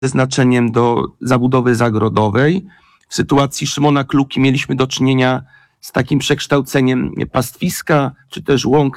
przeznaczeniem do zabudowy zagrodowej. W sytuacji Szymona Kluki mieliśmy do czynienia z takim przekształceniem pastwiska czy też łąk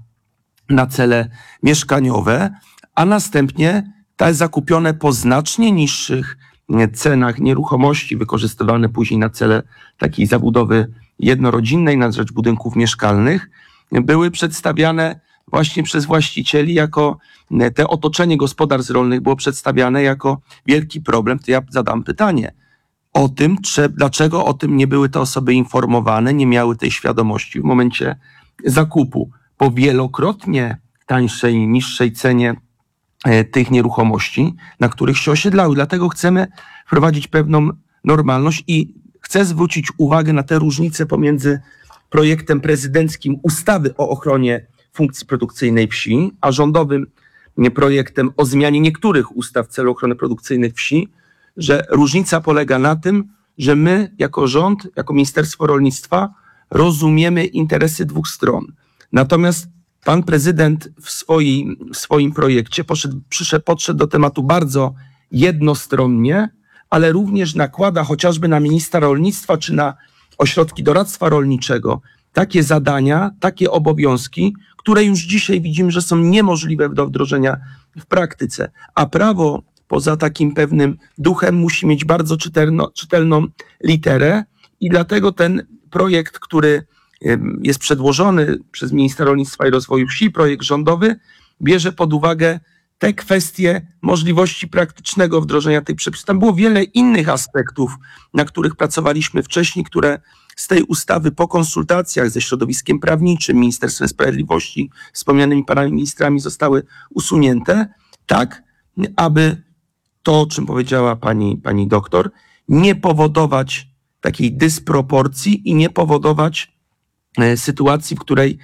na cele mieszkaniowe, a następnie te zakupione po znacznie niższych cenach nieruchomości wykorzystywane później na cele takiej zabudowy jednorodzinnej na rzecz budynków mieszkalnych były przedstawiane właśnie przez właścicieli jako te otoczenie gospodarstw rolnych było przedstawiane jako wielki problem. To ja zadam pytanie o tym, dlaczego o tym nie były te osoby informowane, nie miały tej świadomości w momencie zakupu po wielokrotnie tańszej, niższej cenie tych nieruchomości, na których się osiedlały. Dlatego chcemy wprowadzić pewną normalność i chcę zwrócić uwagę na te różnice pomiędzy projektem prezydenckim ustawy o ochronie funkcji produkcyjnej wsi, a rządowym projektem o zmianie niektórych ustaw w celu ochrony produkcyjnej wsi, że różnica polega na tym, że my jako rząd, jako Ministerstwo Rolnictwa rozumiemy interesy dwóch stron. Natomiast pan prezydent w swoim projekcie podszedł do tematu bardzo jednostronnie, ale również nakłada chociażby na ministra rolnictwa czy na ośrodki doradztwa rolniczego takie zadania, takie obowiązki, które już dzisiaj widzimy, że są niemożliwe do wdrożenia w praktyce. A prawo poza takim pewnym duchem musi mieć bardzo czytelną literę i dlatego ten projekt, który jest przedłożony przez ministra rolnictwa i rozwoju wsi, projekt rządowy, bierze pod uwagę te kwestie możliwości praktycznego wdrożenia tej przepisów. Tam było wiele innych aspektów, na których pracowaliśmy wcześniej, które z tej ustawy po konsultacjach ze środowiskiem prawniczym, Ministerstwem Sprawiedliwości, wspomnianymi panami ministrami zostały usunięte, tak aby to, o czym powiedziała pani doktor, nie powodować takiej dysproporcji i nie powodować sytuacji, w której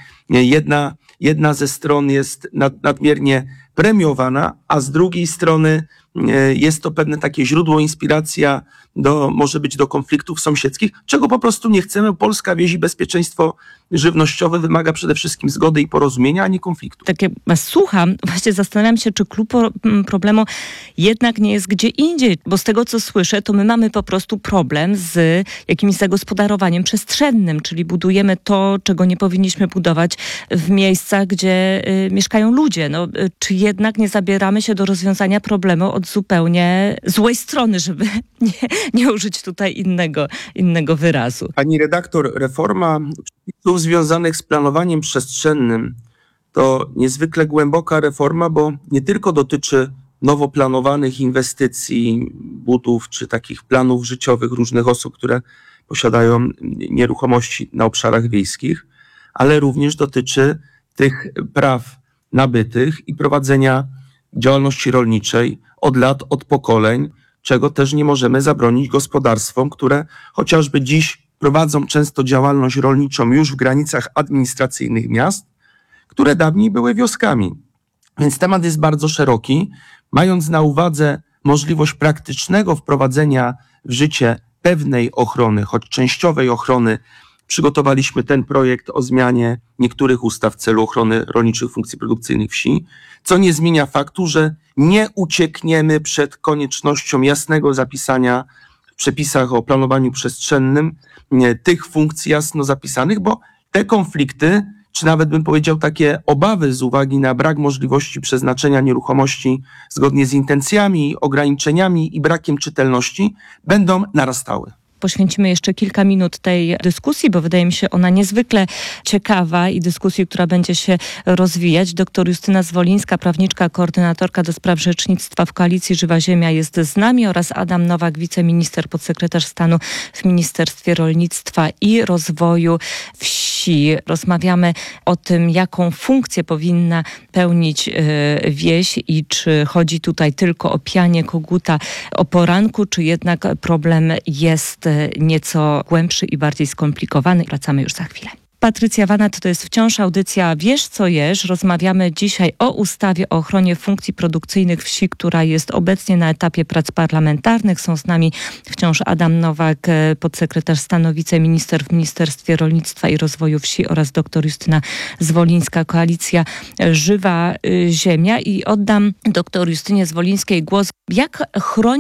jedna ze stron jest nadmiernie premiowana, a z drugiej strony jest to pewne takie źródło, inspiracja może być do konfliktów sąsiedzkich, czego po prostu nie chcemy. Polska wieś i bezpieczeństwo żywnościowe wymaga przede wszystkim zgody i porozumienia, a nie konfliktu. Tak jak was słucham, właśnie zastanawiam się, czy klucz problemu jednak nie jest gdzie indziej, bo z tego, co słyszę, to my mamy po prostu problem z jakimś zagospodarowaniem przestrzennym, czyli budujemy to, czego nie powinniśmy budować w miejscach, gdzie mieszkają ludzie. No, czy jednak nie zabieramy się do rozwiązania problemu od zupełnie złej strony, żeby nie użyć tutaj innego wyrazu. Pani redaktor, reforma przepisów związanych z planowaniem przestrzennym to niezwykle głęboka reforma, bo nie tylko dotyczy nowo planowanych inwestycji, budów czy takich planów życiowych różnych osób, które posiadają nieruchomości na obszarach wiejskich, ale również dotyczy tych praw nabytych i prowadzenia działalności rolniczej od lat, od pokoleń, czego też nie możemy zabronić gospodarstwom, które chociażby dziś prowadzą często działalność rolniczą już w granicach administracyjnych miast, które dawniej były wioskami. Więc temat jest bardzo szeroki. Mając na uwadze możliwość praktycznego wprowadzenia w życie pewnej ochrony, choć częściowej ochrony, przygotowaliśmy ten projekt o zmianie niektórych ustaw w celu ochrony rolniczych funkcji produkcyjnych wsi, co nie zmienia faktu, że nie uciekniemy przed koniecznością jasnego zapisania w przepisach o planowaniu przestrzennym tych funkcji jasno zapisanych, bo te konflikty, czy nawet bym powiedział takie obawy z uwagi na brak możliwości przeznaczenia nieruchomości zgodnie z intencjami, ograniczeniami i brakiem czytelności, będą narastały. Poświęcimy jeszcze kilka minut tej dyskusji, bo wydaje mi się ona niezwykle ciekawa i dyskusji, która będzie się rozwijać. Doktor Justyna Zwolińska, prawniczka, koordynatorka do spraw rzecznictwa w Koalicji Żywa Ziemia jest z nami oraz Adam Nowak, wiceminister, podsekretarz stanu w Ministerstwie Rolnictwa i Rozwoju Wsi. Rozmawiamy o tym, jaką funkcję powinna pełnić wieś i czy chodzi tutaj tylko o pianie koguta o poranku, czy jednak problem jest nieco głębszy i bardziej skomplikowany. Wracamy już za chwilę. Patrycja Wanat, to jest wciąż audycja Wiesz co jesz. Rozmawiamy dzisiaj o ustawie o ochronie funkcji produkcyjnych wsi, która jest obecnie na etapie prac parlamentarnych. Są z nami wciąż Adam Nowak, podsekretarz stanu, wiceminister w Ministerstwie Rolnictwa i Rozwoju Wsi oraz dr Justyna Zwolińska, Koalicja Żywa Ziemia. I oddam dr Justynie Zwolińskiej głos. Jak chroni